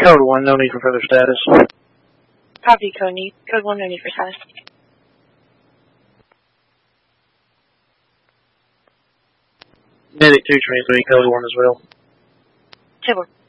Code 1, no need for further status. Copy, Code 1, no need for status. Medic 223, Code 1 as well. 2-4.